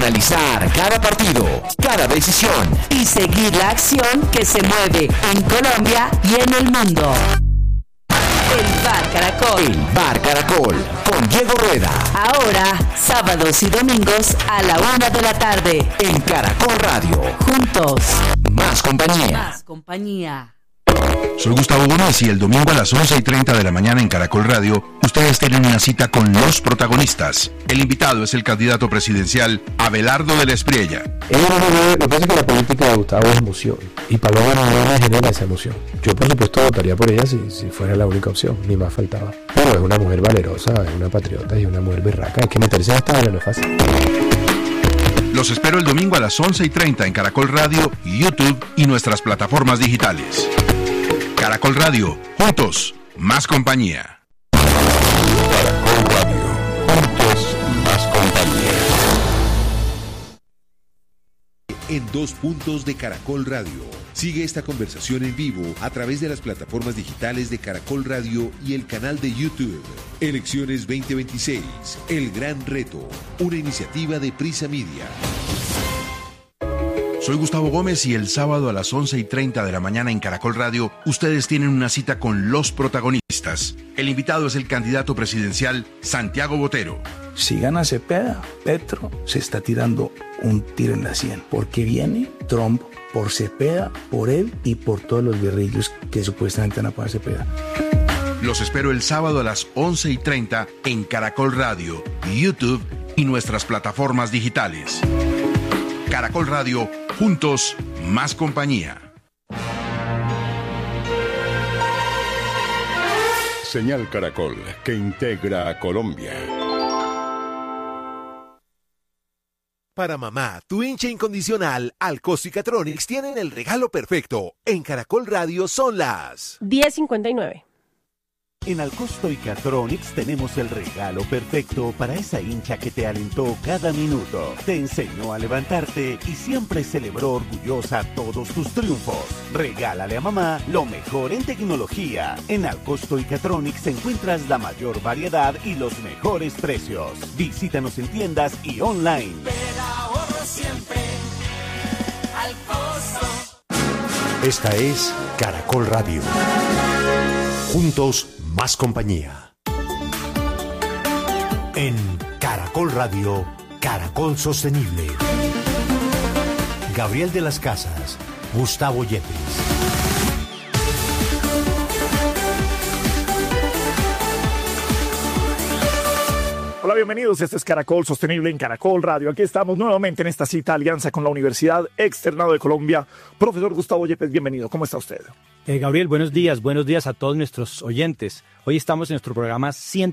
Analizar cada partido, cada decisión y seguir la acción que se mueve en Colombia y en el mundo. El Bar Caracol. El Bar Caracol con Diego Rueda. Ahora, sábados y domingos a la 1 de la tarde. En Caracol Radio. Juntos. Más compañía. Más compañía. Soy Gustavo Gómez y el domingo a las 11:30 de la mañana en Caracol Radio, ustedes tienen una cita con los protagonistas. El invitado es el candidato presidencial Abelardo de la Espriella. Lo que pasa es que la política de Gustavo es emoción y Paloma no me genera esa emoción. Yo por supuesto votaría por ella si fuera la única opción, ni más faltaba. Pero es una mujer valerosa, es una patriota y una mujer berraca. Hay que meterse en esta área, no es fácil. Los espero el domingo a las 11:30 en Caracol Radio, YouTube y nuestras plataformas digitales. Caracol Radio, juntos, más compañía. Caracol Radio, juntos, más compañía. En 2 puntos de Caracol Radio. Sigue esta conversación en vivo a través de las plataformas digitales de Caracol Radio y el canal de YouTube. Elecciones 2026, el gran reto, una iniciativa de Prisa Media. Soy Gustavo Gómez y el sábado a las 11:30 de la mañana en Caracol Radio, ustedes tienen una cita con los protagonistas. El invitado es el candidato presidencial Santiago Botero. Si gana Cepeda, Petro se está tirando un tiro en la sien, porque viene Trump por Cepeda, por él y por todos los guerrillos que supuestamente van a pagar Cepeda. Los espero el sábado a las 11:30 en Caracol Radio, YouTube y nuestras plataformas digitales. Caracol Radio, juntos, más compañía. Señal Caracol, que integra a Colombia. Para mamá, tu hincha incondicional, Alcosto y Catronics tienen el regalo perfecto. En Caracol Radio son las 10:59. En Alcosto y Catronics tenemos el regalo perfecto para esa hincha que te alentó cada minuto, te enseñó a levantarte y siempre celebró orgullosa todos tus triunfos. Regálale a mamá lo mejor en tecnología. En Alcosto y Catronics encuentras la mayor variedad y los mejores precios. Visítanos en tiendas y online. Siempre al costo. Esta es Caracol Radio. Juntos, más compañía. En Caracol Radio, Caracol Sostenible. Gabriel de las Casas, Gustavo Yepes. Hola, bienvenidos. Este es Caracol Sostenible en Caracol Radio. Aquí estamos nuevamente en esta cita alianza con la Universidad Externado de Colombia. Profesor Gustavo Yepes, bienvenido. ¿Cómo está usted? Gabriel, buenos días a todos nuestros oyentes. Hoy estamos en nuestro programa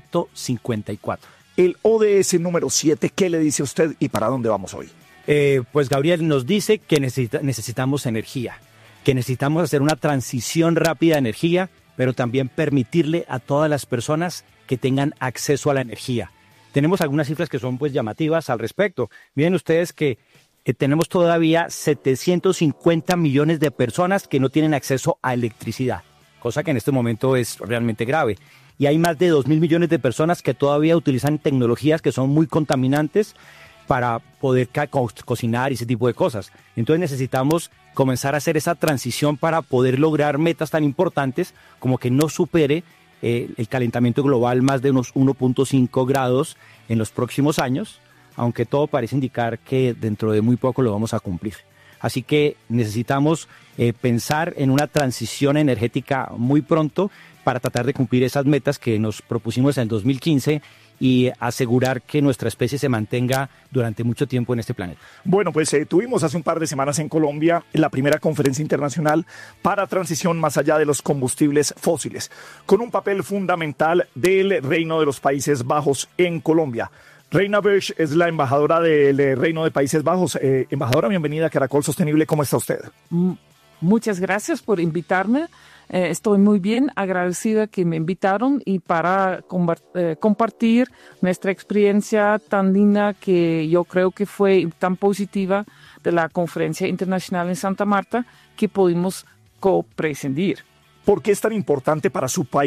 154. El ODS número 7, ¿qué le dice a usted y para dónde vamos hoy? Pues Gabriel nos dice que necesitamos energía, que necesitamos hacer una transición rápida de energía, pero también permitirle a todas las personas que tengan acceso a la energía. Tenemos algunas cifras que son pues llamativas al respecto. Miren ustedes que tenemos todavía 750 millones de personas que no tienen acceso a electricidad, cosa que en este momento es realmente grave. Y hay más de 2.000 millones de personas que todavía utilizan tecnologías que son muy contaminantes para poder cocinar y ese tipo de cosas. Entonces necesitamos comenzar a hacer esa transición para poder lograr metas tan importantes como que no supere el calentamiento global más de unos 1.5 grados en los próximos años, aunque todo parece indicar que dentro de muy poco lo vamos a cumplir. Así que necesitamos pensar en una transición energética muy pronto para tratar de cumplir esas metas que nos propusimos en el 2015 y asegurar que nuestra especie se mantenga durante mucho tiempo en este planeta. Bueno, pues tuvimos hace un par de semanas en Colombia la primera conferencia internacional para transición más allá de los combustibles fósiles, con un papel fundamental del Reino de los Países Bajos en Colombia. Reina Birch es la embajadora del Reino de Países Bajos. Embajadora, bienvenida a Caracol Sostenible. ¿Cómo está usted? Muchas gracias por invitarme. Estoy muy bien agradecida que me invitaron y para compartir nuestra experiencia tan linda que yo creo que fue tan positiva de la conferencia internacional en Santa Marta que pudimos co-presidir. ¿Por qué es tan importante para su país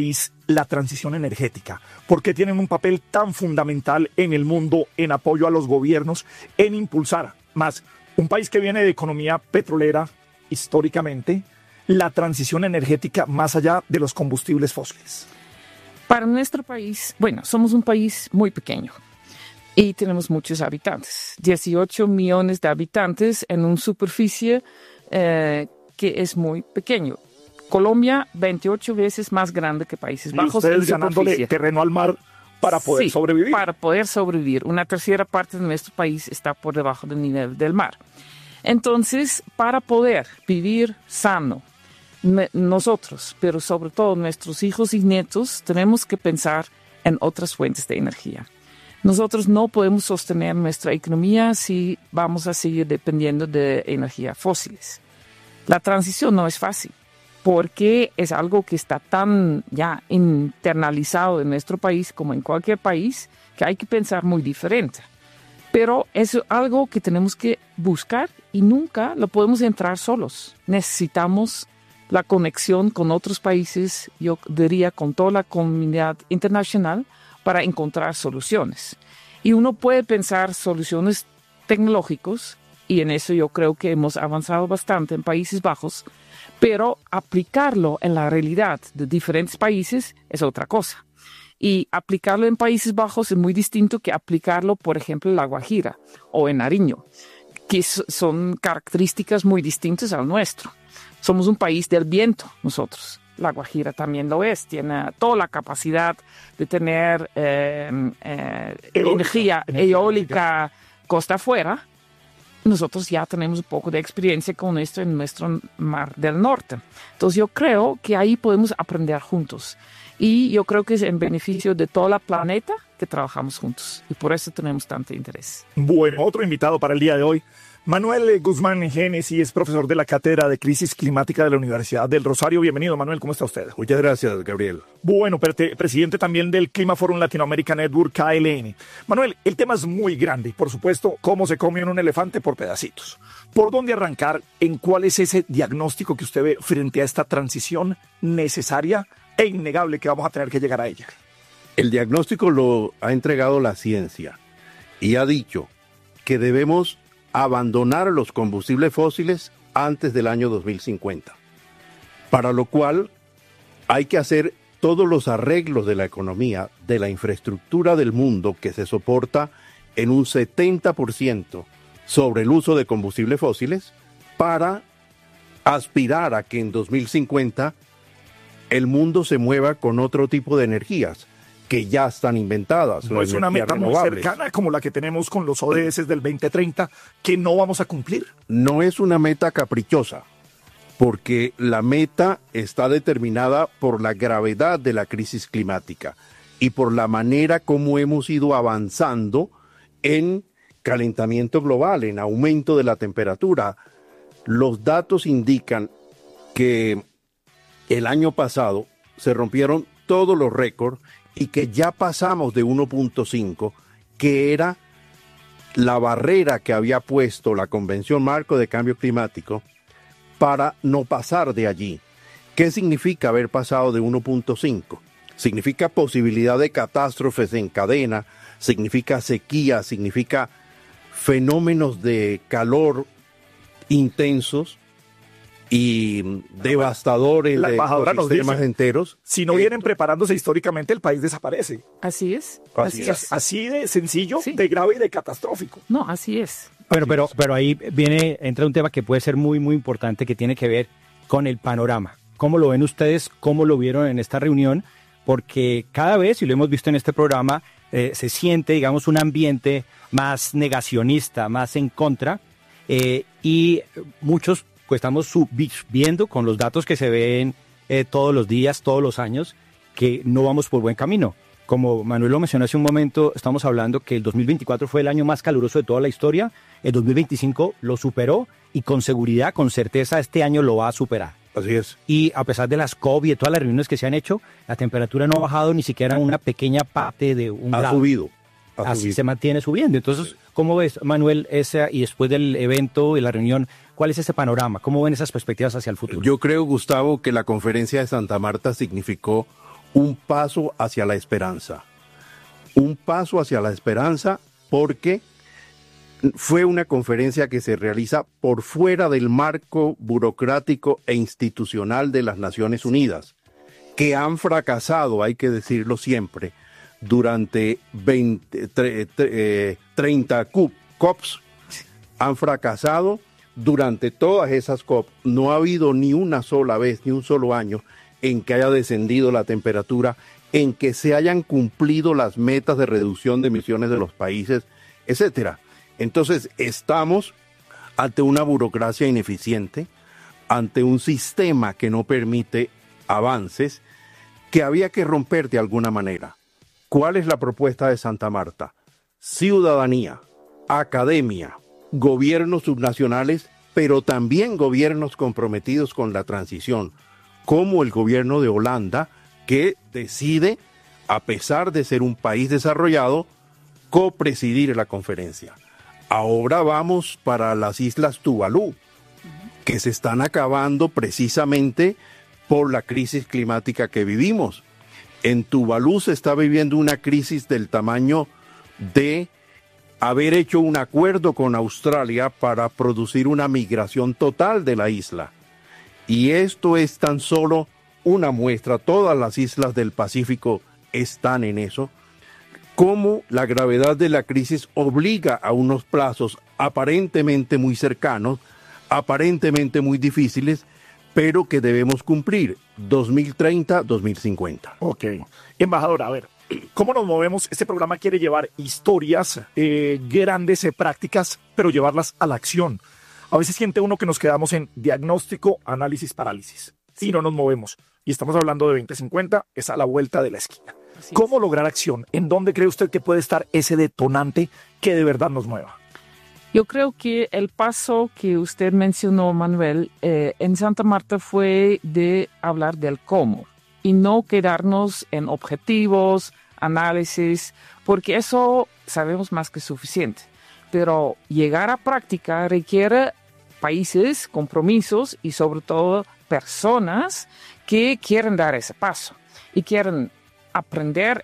la transición energética? ¿Por qué tienen un papel tan fundamental en el mundo en apoyo a los gobiernos, en impulsar más un país que viene de economía petrolera históricamente, la transición energética más allá de los combustibles fósiles? Para nuestro país, bueno, somos un país muy pequeño y tenemos muchos habitantes, 18 millones de habitantes en una superficie que es muy pequeño. Colombia, 28 veces más grande que Países Bajos. Y ustedes ganándole terreno al mar para poder sobrevivir. Para poder sobrevivir. Una tercera parte de nuestro país está por debajo del nivel del mar. Entonces, para poder vivir sano, nosotros, pero sobre todo nuestros hijos y nietos, tenemos que pensar en otras fuentes de energía. Nosotros no podemos sostener nuestra economía si vamos a seguir dependiendo de energías fósiles. La transición no es fácil, porque es algo que está tan ya internalizado en nuestro país como en cualquier país, que hay que pensar muy diferente. Pero es algo que tenemos que buscar y nunca lo podemos entrar solos. Necesitamos la conexión con otros países, yo diría con toda la comunidad internacional, para encontrar soluciones. Y uno puede pensar soluciones tecnológicas, y en eso yo creo que hemos avanzado bastante en Países Bajos, pero aplicarlo en la realidad de diferentes países es otra cosa. Y aplicarlo en Países Bajos es muy distinto que aplicarlo, por ejemplo, en La Guajira o en Nariño, que son características muy distintas al nuestro. Somos un país del viento nosotros. La Guajira también lo es, tiene toda la capacidad de tener energía eólica costa afuera. Nosotros ya tenemos un poco de experiencia con esto en nuestro Mar del Norte. Entonces yo creo que ahí podemos aprender juntos. Y yo creo que es en beneficio de todo el planeta que trabajamos juntos. Y por eso tenemos tanto interés. Bueno, otro invitado para el día de hoy, Manuel Guzmán Génesi, es profesor de la Cátedra de Crisis Climática de la Universidad del Rosario. Bienvenido, Manuel, ¿cómo está usted? Muchas gracias, Gabriel. Bueno, presidente también del Clima Forum Latinoamerica Network, KLN. Manuel, el tema es muy grande y, por supuesto, cómo se come un elefante por pedacitos. ¿Por dónde arrancar? ¿En cuál es ese diagnóstico que usted ve frente a esta transición necesaria e innegable que vamos a tener que llegar a ella? El diagnóstico lo ha entregado la ciencia y ha dicho que debemos abandonar los combustibles fósiles antes del año 2050, para lo cual hay que hacer todos los arreglos de la economía, de la infraestructura del mundo, que se soporta en un 70% sobre el uso de combustibles fósiles, para aspirar a que en 2050 el mundo se mueva con otro tipo de energías que ya están inventadas. No es una meta muy cercana como la que tenemos con los ODS del 2030 que no vamos a cumplir. No es una meta caprichosa, porque la meta está determinada por la gravedad de la crisis climática y por la manera como hemos ido avanzando en calentamiento global, en aumento de la temperatura. Los datos indican que el año pasado se rompieron todos los récords y que ya pasamos de 1.5, que era la barrera que había puesto la Convención Marco de Cambio Climático para no pasar de allí. ¿Qué significa haber pasado de 1.5? Significa posibilidad de catástrofes en cadena, significa sequía, significa fenómenos de calor intensos y devastadores de ecosistemas enteros. Si no vienen preparándose históricamente, el país desaparece. Así es. Así de sencillo, sí. De grave y de catastrófico. No, así es. Bueno, pero ahí entra un tema que puede ser muy, muy importante, que tiene que ver con el panorama. ¿Cómo lo ven ustedes? ¿Cómo lo vieron en esta reunión? Porque cada vez, y lo hemos visto en este programa, se siente, digamos, un ambiente más negacionista, más en contra, y muchos pues estamos viendo con los datos que se ven todos los días, todos los años, que no vamos por buen camino. Como Manuel lo mencionó hace un momento, estamos hablando que el 2024 fue el año más caluroso de toda la historia, el 2025 lo superó y con seguridad, con certeza, este año lo va a superar. Así es. Y a pesar de las COVID y de todas las reuniones que se han hecho, la temperatura no ha bajado ni siquiera una pequeña parte de un grado. Ha subido. Así se mantiene subiendo. Entonces, sí. ¿Cómo ves, Manuel, y después del evento y la reunión, cuál es ese panorama? ¿Cómo ven esas perspectivas hacia el futuro? Yo creo, Gustavo, que la conferencia de Santa Marta significó un paso hacia la esperanza. Un paso hacia la esperanza porque fue una conferencia que se realiza por fuera del marco burocrático e institucional de las Naciones Unidas, que han fracasado, hay que decirlo siempre, durante 30 COPs, han fracasado durante todas esas COP. No ha habido ni una sola vez, ni un solo año, en que haya descendido la temperatura, en que se hayan cumplido las metas de reducción de emisiones de los países, etcétera. Entonces, estamos ante una burocracia ineficiente, ante un sistema que no permite avances, que había que romper de alguna manera. ¿Cuál es la propuesta de Santa Marta? Ciudadanía, academia, gobiernos subnacionales, pero también gobiernos comprometidos con la transición, como el gobierno de Holanda, que decide, a pesar de ser un país desarrollado, copresidir la conferencia. Ahora vamos para las Islas Tuvalu, que se están acabando precisamente por la crisis climática que vivimos. En Tuvalu se está viviendo una crisis del tamaño de haber hecho un acuerdo con Australia para producir una migración total de la isla. Y esto es tan solo una muestra, todas las islas del Pacífico están en eso, cómo la gravedad de la crisis obliga a unos plazos aparentemente muy cercanos, aparentemente muy difíciles, pero que debemos cumplir, 2030-2050. Ok. Embajador, a ver, ¿cómo nos movemos? Este programa quiere llevar historias grandes, prácticas, pero llevarlas a la acción. A veces siente uno que nos quedamos en diagnóstico, análisis, parálisis. Y no nos movemos. Y estamos hablando de 2050, es a la vuelta de la esquina. ¿Cómo lograr acción? ¿En dónde cree usted que puede estar ese detonante que de verdad nos mueva? Yo creo que el paso que usted mencionó, Manuel, en Santa Marta fue de hablar del cómo y no quedarnos en objetivos, análisis, porque eso sabemos más que suficiente. Pero llegar a práctica requiere países, compromisos y sobre todo personas que quieren dar ese paso y quieren aprender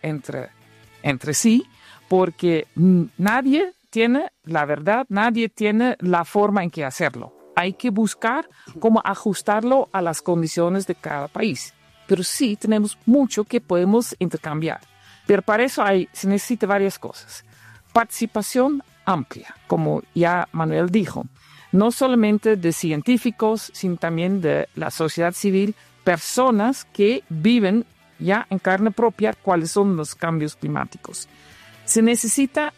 entre sí, porque nadie tiene la verdad, nadie tiene la forma en que hacerlo. Hay que buscar cómo ajustarlo a las condiciones de cada país. Pero sí tenemos mucho que podemos intercambiar. Pero para eso se necesita varias cosas. Participación amplia, como ya Manuel dijo. No solamente de científicos, sino también de la sociedad civil, personas que viven ya en carne propia cuáles son los cambios climáticos. Se necesita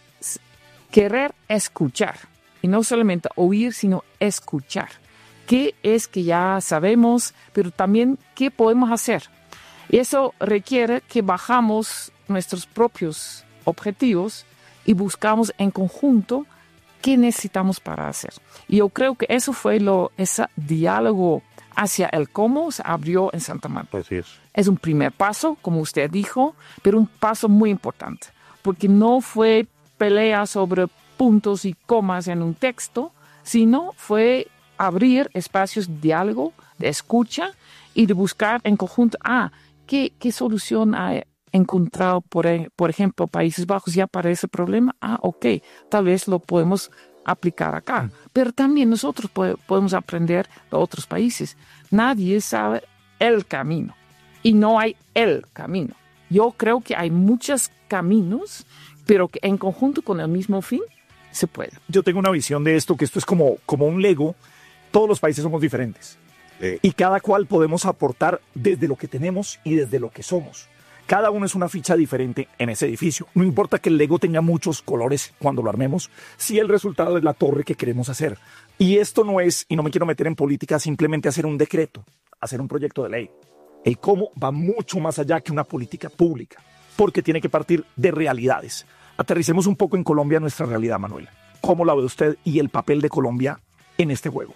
querer escuchar, y no solamente oír, sino escuchar. ¿Qué es que ya sabemos, pero también qué podemos hacer? Y eso requiere que bajamos nuestros propios objetivos y buscamos en conjunto qué necesitamos para hacer. Y yo creo que eso fue ese diálogo hacia el cómo se abrió en Santa Marta. Así es. Es un primer paso, como usted dijo, pero un paso muy importante, porque no fue pelea sobre puntos y comas en un texto, sino fue abrir espacios de diálogo, de escucha y de buscar en conjunto, ¿qué solución ha encontrado, por ejemplo, Países Bajos ya para ese problema? Ok, tal vez lo podemos aplicar acá. Pero también nosotros podemos aprender de otros países. Nadie sabe el camino y no hay el camino. Yo creo que hay muchos caminos, pero que en conjunto con el mismo fin se puede. Yo tengo una visión de esto, que esto es como un Lego. Todos los países somos diferentes. Y cada cual podemos aportar desde lo que tenemos y desde lo que somos. Cada uno es una ficha diferente en ese edificio. No importa que el Lego tenga muchos colores cuando lo armemos, si el resultado es la torre que queremos hacer. Y esto no es, y no me quiero meter en política, simplemente hacer un decreto, hacer un proyecto de ley. El cómo va mucho más allá que una política pública, porque tiene que partir de realidades. Aterricemos un poco en Colombia nuestra realidad, Manuel. ¿Cómo la ve usted y el papel de Colombia en este juego?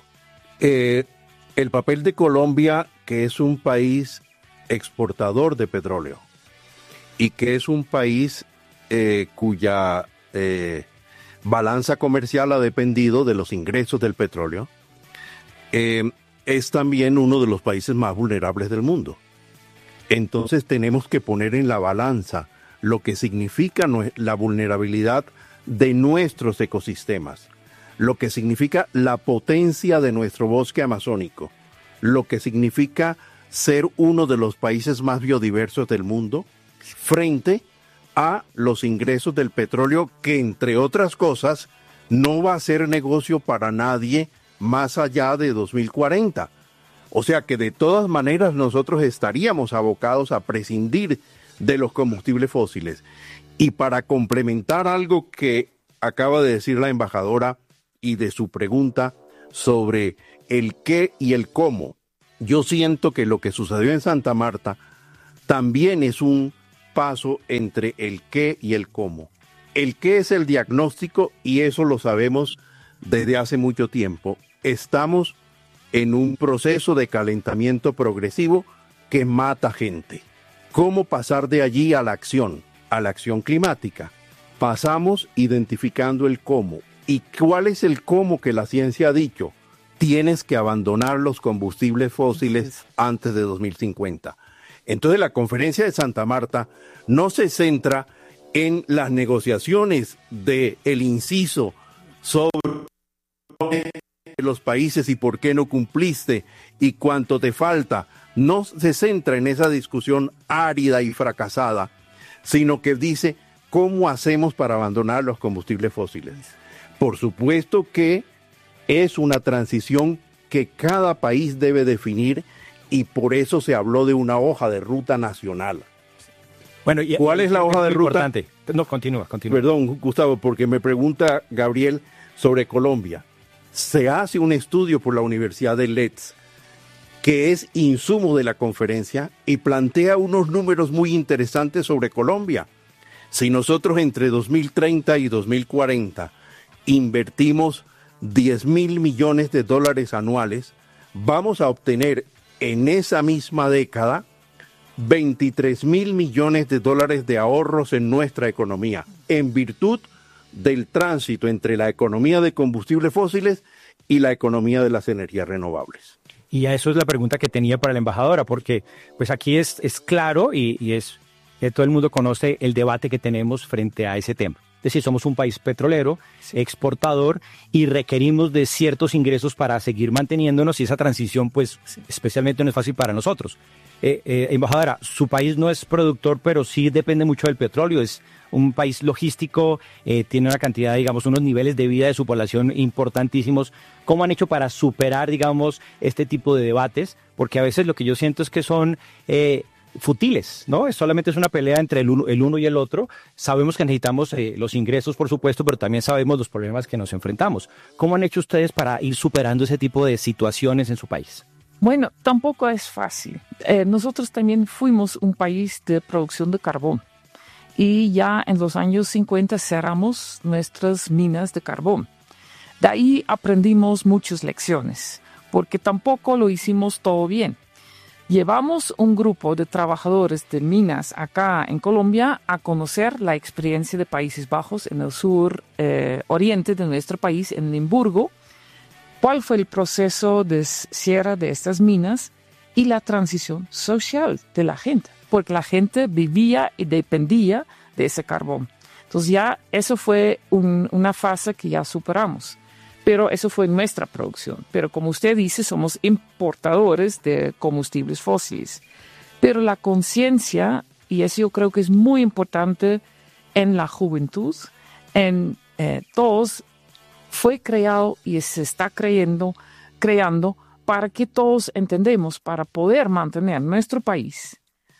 El papel de Colombia, que es un país exportador de petróleo y que es un país cuya balanza comercial ha dependido de los ingresos del petróleo, es también uno de los países más vulnerables del mundo. entonces tenemos que poner en la balanza lo que significa la vulnerabilidad de nuestros ecosistemas, lo que significa la potencia de nuestro bosque amazónico, lo que significa ser uno de los países más biodiversos del mundo, frente a los ingresos del petróleo, que entre otras cosas no va a ser negocio para nadie más allá de 2040. O sea que de todas maneras nosotros estaríamos abocados a prescindir de los combustibles fósiles. Y para complementar algo que acaba de decir la embajadora y de su pregunta sobre el qué y el cómo, yo siento que lo que sucedió en Santa Marta también es un paso entre el qué y el cómo. El qué es el diagnóstico, y eso lo sabemos desde hace mucho tiempo. Estamos en un proceso de calentamiento progresivo que mata gente. ¿Cómo pasar de allí a la acción climática? Pasamos identificando el cómo. ¿Y cuál es el cómo que la ciencia ha dicho? Tienes que abandonar los combustibles fósiles antes de 2050. Entonces la conferencia de Santa Marta no se centra en las negociaciones del inciso sobre los países y por qué no cumpliste y cuánto te falta. No se centra en esa discusión árida y fracasada, sino que dice cómo hacemos para abandonar los combustibles fósiles. Por supuesto que es una transición que cada país debe definir, y por eso se habló de una hoja de ruta nacional. Bueno, ¿cuál es la hoja de ruta? Importante. No, continúa. Perdón, Gustavo, porque me pregunta Gabriel sobre Colombia. Se hace un estudio por la Universidad de Leeds, que es insumo de la conferencia, y plantea unos números muy interesantes sobre Colombia. Si nosotros entre 2030 y 2040 invertimos 10.000 millones de dólares anuales, vamos a obtener en esa misma década 23.000 millones de dólares de ahorros en nuestra economía, en virtud del tránsito entre la economía de combustibles fósiles y la economía de las energías renovables. Y a eso es la pregunta que tenía para la embajadora, porque pues aquí es claro y es que todo el mundo conoce el debate que tenemos frente a ese tema. Es decir, somos un país petrolero, exportador, y requerimos de ciertos ingresos para seguir manteniéndonos, y esa transición pues especialmente no es fácil para nosotros. Embajadora, su país no es productor, pero sí depende mucho del petróleo, es un país logístico, tiene una cantidad, digamos, unos niveles de vida de su población importantísimos. ¿Cómo han hecho para superar, digamos, este tipo de debates? Porque a veces lo que yo siento es que son futiles, ¿no? Solamente es una pelea entre el uno y el otro. Sabemos que necesitamos los ingresos, por supuesto, pero también sabemos los problemas que nos enfrentamos. ¿Cómo han hecho ustedes para ir superando ese tipo de situaciones en su país? Bueno, tampoco es fácil. Nosotros también fuimos un país de producción de carbón, y ya en los años 50 cerramos nuestras minas de carbón. De ahí aprendimos muchas lecciones, porque tampoco lo hicimos todo bien. Llevamos un grupo de trabajadores de minas acá en Colombia a conocer la experiencia de Países Bajos en el sur oriente de nuestro país, en Limburgo. ¿Cuál fue el proceso de cierre de estas minas y la transición social de la gente? Porque la gente vivía y dependía de ese carbón. Entonces ya eso fue una fase que ya superamos. Pero eso fue nuestra producción. Pero como usted dice, somos importadores de combustibles fósiles. Pero la conciencia, y eso yo creo que es muy importante en la juventud, en todos, fue creado y se está creando para que todos entendemos, para poder mantener nuestro país,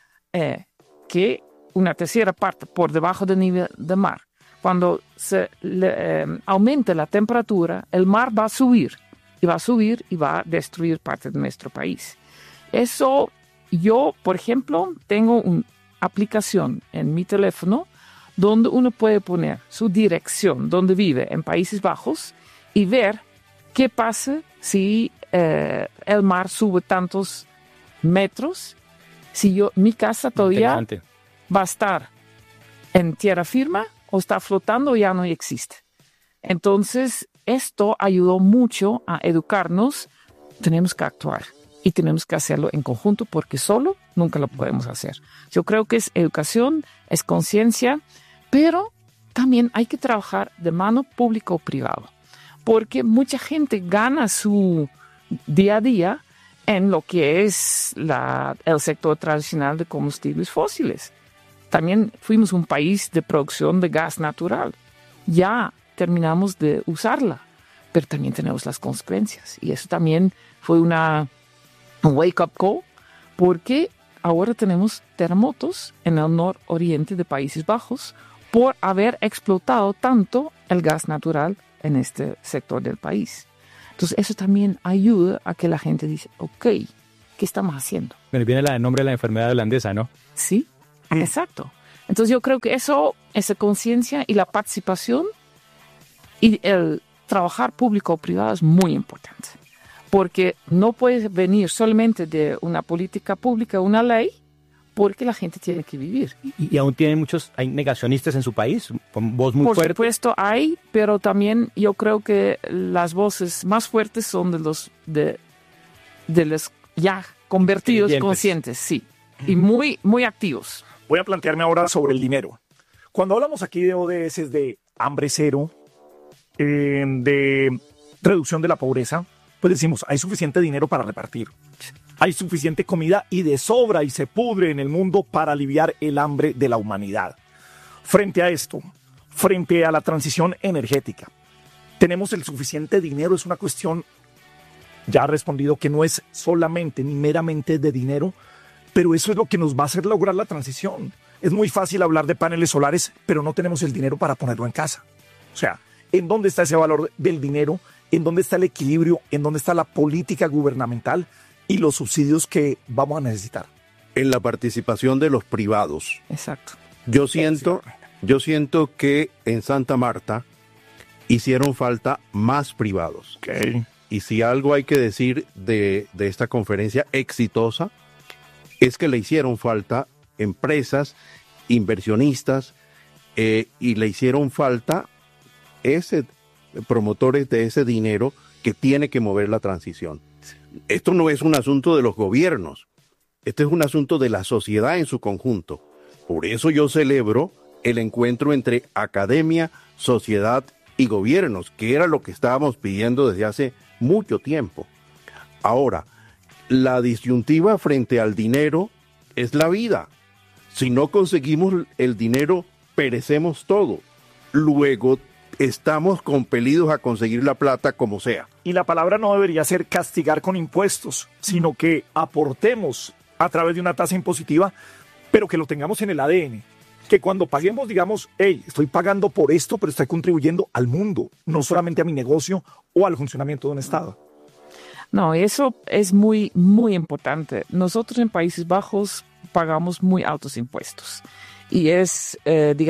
que una tercera parte por debajo del nivel del mar. Cuando se aumente la temperatura, el mar va a subir y va a destruir parte de nuestro país. Eso, yo, por ejemplo, tengo una aplicación en mi teléfono donde uno puede poner su dirección, donde vive en Países Bajos, y ver qué pasa si el mar sube tantos metros, si mi casa todavía va a estar en tierra firme o está flotando o ya no existe. Entonces, esto ayudó mucho a educarnos. Tenemos que actuar y tenemos que hacerlo en conjunto, porque solo nunca lo podemos hacer. Yo creo que es educación, es conciencia, pero también hay que trabajar de mano público o privado, porque mucha gente gana su día a día en lo que es el sector tradicional de combustibles fósiles. También fuimos un país de producción de gas natural. Ya terminamos de usarla, pero también tenemos las consecuencias. Y eso también fue un wake-up call, porque ahora tenemos terremotos en el nororiente de Países Bajos por haber explotado tanto el gas natural en este sector del país. Entonces eso también ayuda a que la gente dice, ok, ¿qué estamos haciendo? Bueno, viene el nombre de la enfermedad holandesa, ¿no? Sí, exacto. Entonces yo creo que esa conciencia y la participación y el trabajar público o privado es muy importante. Porque no puede venir solamente de una política pública, una ley, porque la gente tiene que vivir. Y aún hay negacionistas en su país, con voz muy fuerte. Por supuesto hay, pero también yo creo que las voces más fuertes son de los ya convertidos conscientes, sí, y muy, muy activos. Voy a plantearme ahora sobre el dinero. Cuando hablamos aquí de ODS, de hambre cero, de reducción de la pobreza, pues decimos, hay suficiente dinero para repartir. Hay suficiente comida y de sobra y se pudre en el mundo para aliviar el hambre de la humanidad. Frente a esto, frente a la transición energética, tenemos el suficiente dinero. Es una cuestión, ya ha respondido, que no es solamente ni meramente de dinero, pero eso es lo que nos va a hacer lograr la transición. Es muy fácil hablar de paneles solares, pero no tenemos el dinero para ponerlo en casa. O sea, ¿en dónde está ese valor del dinero? ¿En dónde está el equilibrio? ¿En dónde está la política gubernamental y los subsidios que vamos a necesitar? En la participación de los privados. Exacto. Yo siento que en Santa Marta hicieron falta más privados. Okay. Y si algo hay que decir de esta conferencia exitosa, es que le hicieron falta empresas, inversionistas, y le hicieron falta promotores de ese dinero que tiene que mover la transición. Esto no es un asunto de los gobiernos, este es un asunto de la sociedad en su conjunto. Por eso yo celebro el encuentro entre academia, sociedad y gobiernos, que era lo que estábamos pidiendo desde hace mucho tiempo. Ahora, la disyuntiva frente al dinero es la vida. Si no conseguimos el dinero, perecemos todo. Luego estamos compelidos a conseguir la plata como sea. Y la palabra no debería ser castigar con impuestos, sino que aportemos a través de una tasa impositiva, pero que lo tengamos en el ADN. Que cuando paguemos digamos, hey, estoy pagando por esto, pero estoy contribuyendo al mundo, no solamente a mi negocio o al funcionamiento de un Estado. No, eso es muy, muy importante. Nosotros en Países Bajos pagamos muy altos impuestos y es,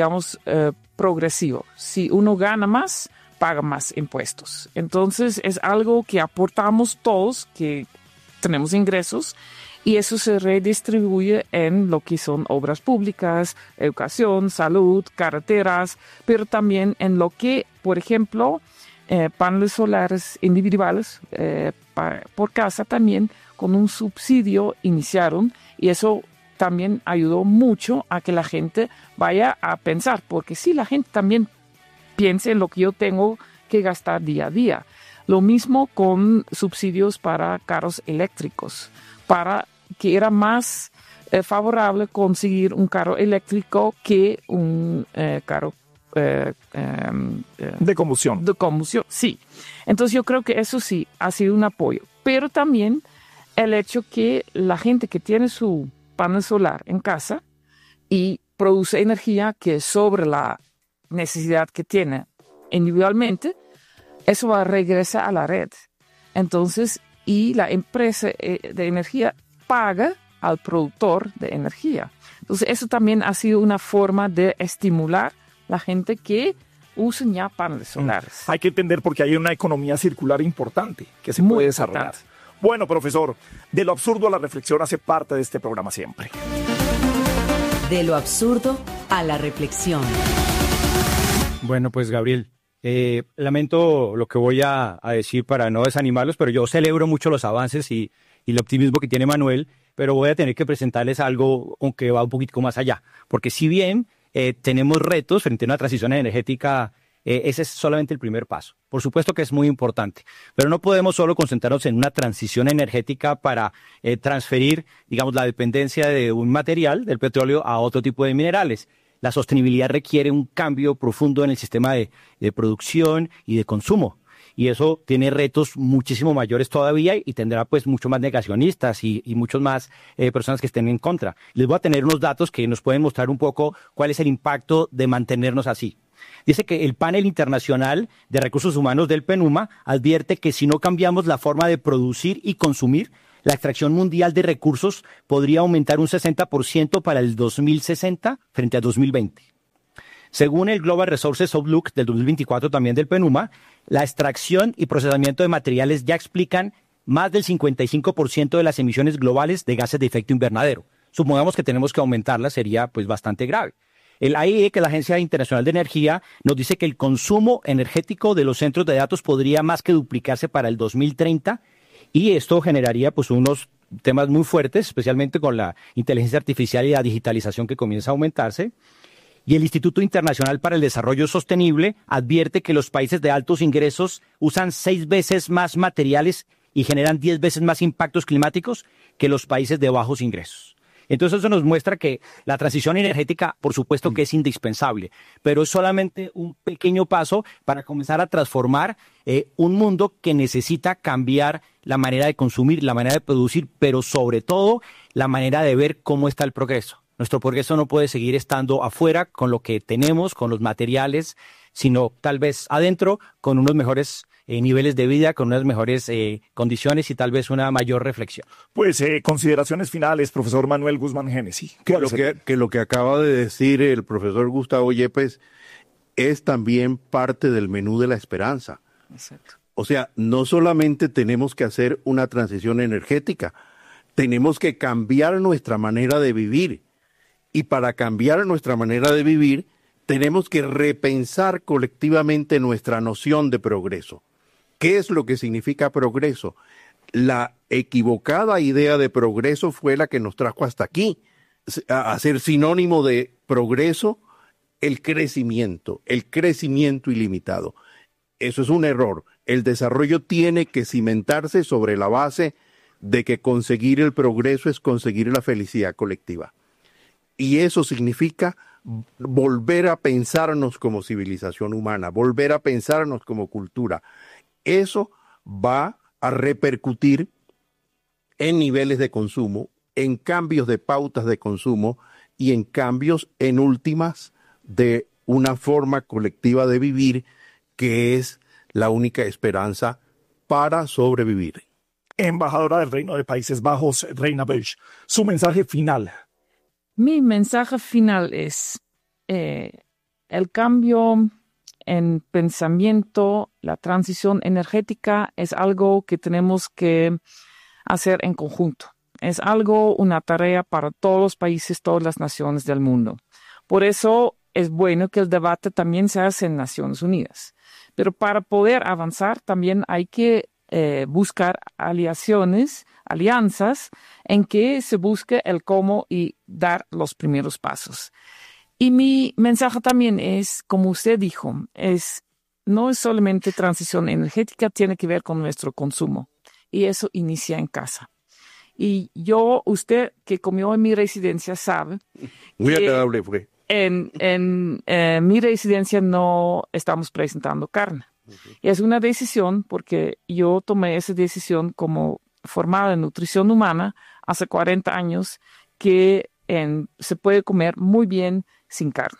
progresivo. Si uno gana más, paga más impuestos. Entonces es algo que aportamos todos, que tenemos ingresos, y eso se redistribuye en lo que son obras públicas, educación, salud, carreteras, pero también en lo que, por ejemplo, paneles solares individuales por casa también con un subsidio iniciaron, y eso también ayudó mucho a que la gente vaya a pensar, porque si la gente también piensa en lo que yo tengo que gastar día a día. Lo mismo con subsidios para carros eléctricos, para que era más favorable conseguir un carro eléctrico que un carro de combustión. De combustión, sí. Entonces yo creo que eso sí ha sido un apoyo. Pero también el hecho que la gente que tiene su panel solar en casa y produce energía que es sobre la necesidad que tiene individualmente, eso va a regresar a la red. Entonces, y la empresa de energía paga al productor de energía. Entonces, eso también ha sido una forma de estimular la gente que usa ya paneles solares. Hay que entender porque hay una economía circular importante que se puede desarrollar. Bueno, profesor, de lo absurdo a la reflexión hace parte de este programa siempre. De lo absurdo a la reflexión. Bueno, pues Gabriel, lamento lo que voy a decir para no desanimarlos, pero yo celebro mucho los avances y el optimismo que tiene Manuel, pero voy a tener que presentarles algo que va un poquito más allá, porque si bien tenemos retos frente a una transición energética, ese es solamente el primer paso. Por supuesto que es muy importante, pero no podemos solo concentrarnos en una transición energética para transferir, digamos, la dependencia de un material, del petróleo, a otro tipo de minerales. La sostenibilidad requiere un cambio profundo en el sistema de producción y de consumo. Y eso tiene retos muchísimo mayores todavía y tendrá pues mucho más negacionistas y muchos más personas que estén en contra. Les voy a tener unos datos que nos pueden mostrar un poco cuál es el impacto de mantenernos así. Dice que el Panel Internacional de Recursos Humanos del PNUMA advierte que si no cambiamos la forma de producir y consumir, la extracción mundial de recursos podría aumentar un 60% para el 2060 frente a 2020. Según el Global Resources Outlook del 2024 también del PNUMA, la extracción y procesamiento de materiales ya explican más del 55% de las emisiones globales de gases de efecto invernadero. Supongamos que tenemos que aumentarlas, sería pues bastante grave. El AIE, que es la Agencia Internacional de Energía, nos dice que el consumo energético de los centros de datos podría más que duplicarse para el 2030 y esto generaría pues unos temas muy fuertes, especialmente con la inteligencia artificial y la digitalización que comienza a aumentarse. Y el Instituto Internacional para el Desarrollo Sostenible advierte que los países de altos ingresos usan 6 veces más materiales y generan 10 veces más impactos climáticos que los países de bajos ingresos. Entonces eso nos muestra que la transición energética, por supuesto que es indispensable, pero es solamente un pequeño paso para comenzar a transformar un mundo que necesita cambiar la manera de consumir, la manera de producir, pero sobre todo la manera de ver cómo está el progreso. Nuestro progreso no puede seguir estando afuera con lo que tenemos, con los materiales, sino tal vez adentro con unos mejores niveles de vida, con unas mejores condiciones y tal vez una mayor reflexión. Pues consideraciones finales, profesor Manuel Guzmán Genesi. Lo que acaba de decir el profesor Gustavo Yepes es también parte del menú de la esperanza. Exacto. O sea, no solamente tenemos que hacer una transición energética, tenemos que cambiar nuestra manera de vivir. Y para cambiar nuestra manera de vivir, tenemos que repensar colectivamente nuestra noción de progreso. ¿Qué es lo que significa progreso? La equivocada idea de progreso fue la que nos trajo hasta aquí. Hacer sinónimo de progreso el crecimiento ilimitado. Eso es un error. El desarrollo tiene que cimentarse sobre la base de que conseguir el progreso es conseguir la felicidad colectiva. Y eso significa volver a pensarnos como civilización humana, volver a pensarnos como cultura. Eso va a repercutir en niveles de consumo, en cambios de pautas de consumo y en cambios en últimas de una forma colectiva de vivir que es la única esperanza para sobrevivir. Embajadora del Reino de Países Bajos, Reina Bush, su mensaje final. Mi mensaje final es el cambio en pensamiento, la transición energética es algo que tenemos que hacer en conjunto. Es una tarea para todos los países, todas las naciones del mundo. Por eso es bueno que el debate también se hace en Naciones Unidas. Pero para poder avanzar también hay que buscar alianzas en que se busque el cómo y dar los primeros pasos. Y mi mensaje también es, como usted dijo, no es solamente transición energética, tiene que ver con nuestro consumo. Y eso inicia en casa. Y usted que comió en mi residencia sabe. Muy agradable fue. En mi residencia no estamos presentando carne. Y es una decisión porque yo tomé esa decisión como formada en nutrición humana hace 40 años que se puede comer muy bien sin carne.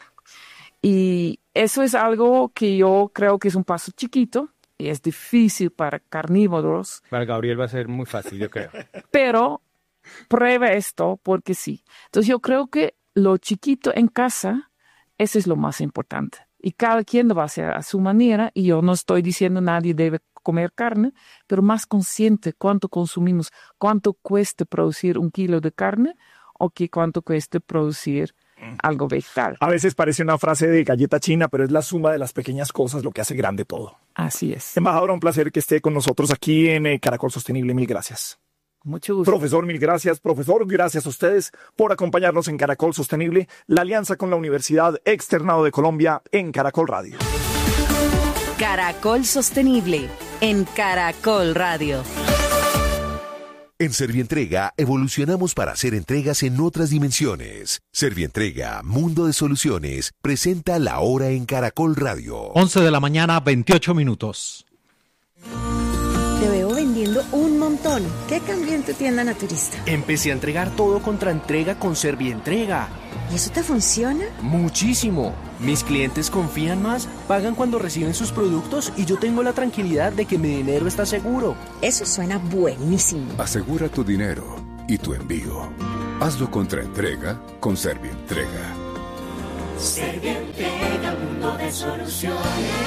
Y eso es algo que yo creo que es un paso chiquito y es difícil para carnívoros. Para Gabriel va a ser muy fácil, yo creo. Pero prueba esto porque sí. Entonces yo creo que lo chiquito en casa, eso es lo más importante. Y cada quien lo va a hacer a su manera. Y yo no estoy diciendo nadie debe comer carne, pero más consciente cuánto consumimos, cuánto cuesta producir 1 kilo de carne o cuánto cuesta producir algo vegetal. A veces parece una frase de galleta china, pero es la suma de las pequeñas cosas lo que hace grande todo. Así es. Embajadora, un placer que esté con nosotros aquí en Caracol Sostenible. Mil gracias. Mucho gusto. Profesor, mil gracias. Profesor, gracias a ustedes por acompañarnos en Caracol Sostenible, la alianza con la Universidad Externado de Colombia en Caracol Radio. Caracol Sostenible en Caracol Radio. En Servientrega evolucionamos para hacer entregas en otras dimensiones. Servientrega, Mundo de Soluciones, presenta La Hora en Caracol Radio. 11 de la mañana, 28 minutos. Te veo vendiendo un montón. ¿Qué cambió en tu tienda naturista? Empecé a entregar todo contra entrega con Servientrega. ¿Y eso te funciona? Muchísimo. Mis clientes confían más, pagan cuando reciben sus productos y yo tengo la tranquilidad de que mi dinero está seguro. Eso suena buenísimo. Asegura tu dinero y tu envío. Hazlo contra entrega con Servientrega. Servientrega, mundo de soluciones.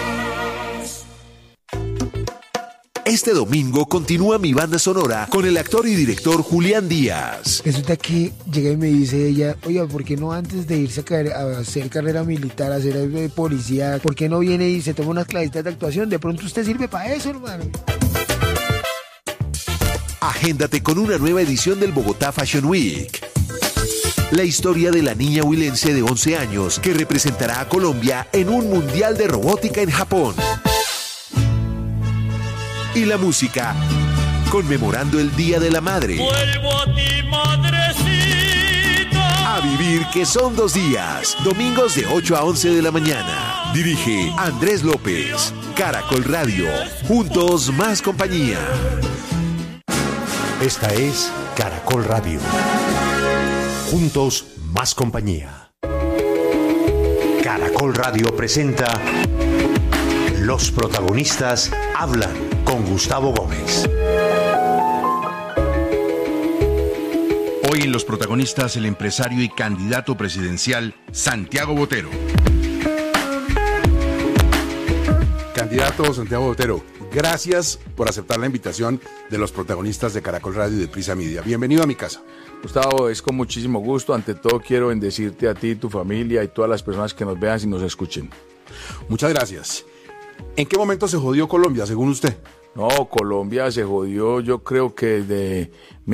Este domingo continúa mi banda sonora con el actor y director Julián Díaz. Resulta que llega y me dice ella, oiga, ¿por qué no antes de irse a hacer carrera militar, a hacer policía, por qué no viene y se toma unas clasitas de actuación? De pronto usted sirve para eso, hermano. Agéndate con una nueva edición del Bogotá Fashion Week. La historia de la niña huilense de 11 años que representará a Colombia en un mundial de robótica en Japón. Y la música, conmemorando el Día de la Madre. Vuelvo a ti, madrecita. A vivir, que son 2 días. Domingos de 8 a 11 de la mañana. Dirige Andrés López. Caracol Radio. Juntos más compañía. Esta es Caracol Radio. Juntos más compañía. Caracol Radio presenta Los protagonistas hablan con Gustavo Gómez. Hoy en Los Protagonistas, el empresario y candidato presidencial Santiago Botero. Candidato Santiago Botero, gracias por aceptar la invitación de Los Protagonistas de Caracol Radio y de Prisa Media. Bienvenido a mi casa. Gustavo, es con muchísimo gusto. Ante todo quiero bendecirte a ti, tu familia y todas las personas que nos vean y nos escuchen. Muchas gracias. ¿En qué momento se jodió Colombia, según usted? No, Colombia se jodió, yo creo que desde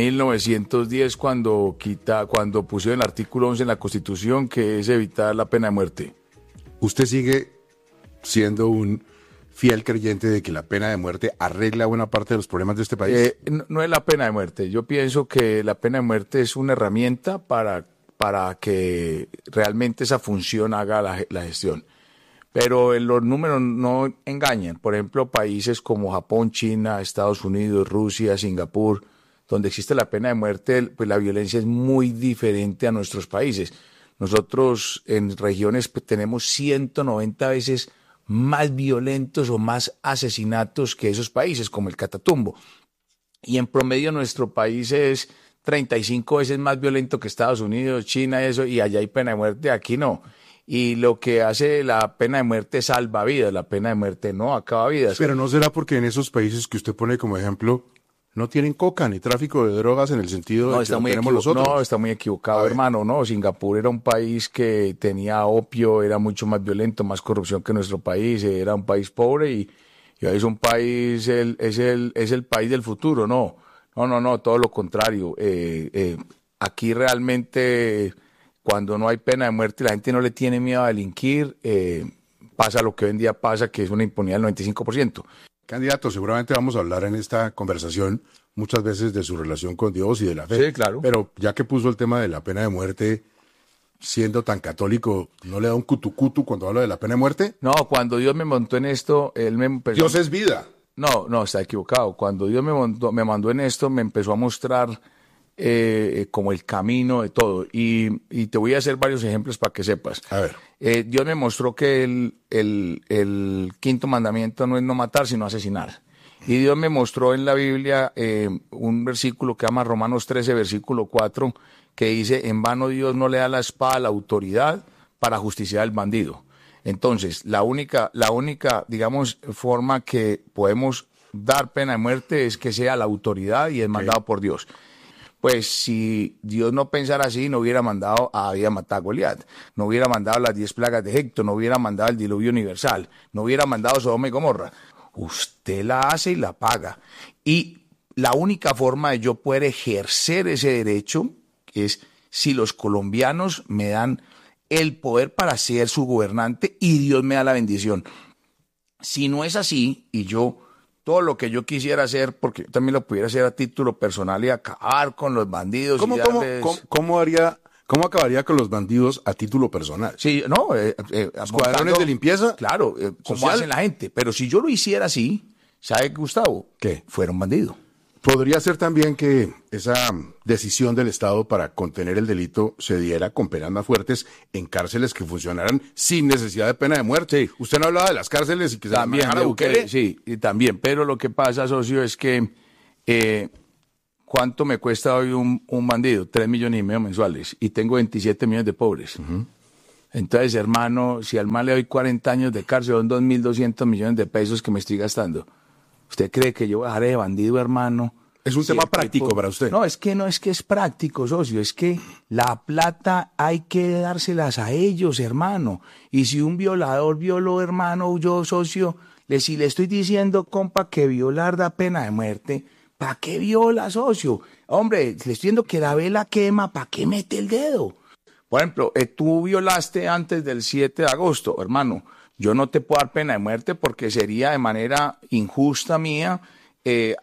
1910 cuando pusieron el artículo 11 en la Constitución, que es evitar la pena de muerte. ¿Usted sigue siendo un fiel creyente de que la pena de muerte arregla buena parte de los problemas de este país? No es la pena de muerte. Yo pienso que la pena de muerte es una herramienta para que realmente esa función haga la gestión. Pero los números no engañan. Por ejemplo, países como Japón, China, Estados Unidos, Rusia, Singapur, donde existe la pena de muerte, pues la violencia es muy diferente a nuestros países. Nosotros en regiones tenemos 190 veces más violentos o más asesinatos que esos países, como el Catatumbo. Y en promedio nuestro país es 35 veces más violento que Estados Unidos, China, y allá hay pena de muerte, aquí no. Y lo que hace la pena de muerte salva vidas, la pena de muerte no acaba vidas. Pero ¿no será porque en esos países que usted pone como ejemplo no tienen coca ni tráfico de drogas en el sentido de que lo tenemos nosotros? No, está muy equivocado, hermano. No, Singapur era un país que tenía opio, era mucho más violento, más corrupción que nuestro país, era un país pobre y hoy es un país, es el país del futuro. No, todo lo contrario. Aquí realmente, cuando no hay pena de muerte, la gente no le tiene miedo a delinquir, pasa lo que hoy en día pasa, que es una impunidad del 95%. Candidato, seguramente vamos a hablar en esta conversación muchas veces de su relación con Dios y de la fe. Sí, claro. Pero ya que puso el tema de la pena de muerte, siendo tan católico, ¿no le da un cutucutu cuando habla de la pena de muerte? No, cuando Dios me montó en esto, Él me empezó... Dios es vida. No, está equivocado. Cuando Dios me mandó en esto, me empezó a mostrar como el camino de todo. Y te voy a hacer varios ejemplos para que sepas. A ver. Dios me mostró que el quinto mandamiento no es no matar, sino asesinar. Y Dios me mostró en la Biblia un versículo que llama Romanos 13, versículo 4, que dice: en vano Dios no le da la espada a la autoridad para justiciar al bandido. Entonces, la única, digamos, forma que podemos dar pena de muerte es que sea la autoridad y es mandado por Dios. Pues si Dios no pensara así, no hubiera mandado a David a matar a Goliat, no hubiera mandado las 10 plagas de Egipto, no hubiera mandado el diluvio universal, no hubiera mandado Sodoma y Gomorra. Usted la hace y la paga. Y la única forma de yo poder ejercer ese derecho es si los colombianos me dan el poder para ser su gobernante y Dios me da la bendición. Si no es así, y yo todo lo que yo quisiera hacer, porque yo también lo pudiera hacer a título personal y acabar con los bandidos. ¿Cómo acabaría con los bandidos a título personal? Sí, no. ¿Escuadrones de limpieza? Claro, como hace la gente. Pero si yo lo hiciera así, ¿sabe, Gustavo? ¿Qué? Fuera un bandido. Podría ser también que esa decisión del Estado para contener el delito se diera con penas más fuertes en cárceles que funcionaran sin necesidad de pena de muerte. Sí. Usted no hablaba de las cárceles y que se también manejara Bukele. Sí, y también. Pero lo que pasa, socio, es que ¿cuánto me cuesta hoy un bandido? 3,5 millones mensuales. Y tengo 27 millones de pobres. Uh-huh. Entonces, hermano, si al mal le doy 40 años de cárcel, son 2.200 millones de pesos que me estoy gastando. ¿Usted cree que yo bajaré de bandido, hermano? Es un tema práctico para usted. No es que es práctico, socio. Es que la plata hay que dárselas a ellos, hermano. Y si un violador violó, hermano, yo, socio, si le estoy diciendo, compa, que violar da pena de muerte, ¿para qué viola, socio? Hombre, le estoy diciendo que la vela quema, ¿para qué mete el dedo? Por ejemplo, tú violaste antes del 7 de agosto, hermano. Yo no te puedo dar pena de muerte porque sería de manera injusta mía